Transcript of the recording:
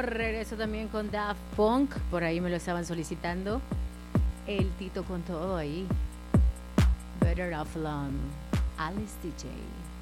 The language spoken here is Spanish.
Regreso también con Daft Punk. Por ahí me lo estaban solicitando. El Tito con todo ahí. Better Off Alone. Alice DJ.